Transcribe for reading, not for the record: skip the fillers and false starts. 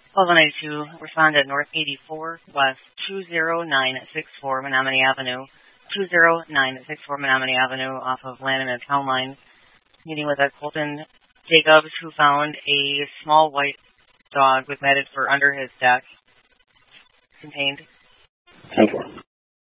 1292, respond at North 84 West 20964 Menominee Avenue, 20964 Menominee Avenue off of Lanham and Town Line. Meeting with a Colton Jacobs who found a small white dog with matted fur under his deck. Contained. 10-4.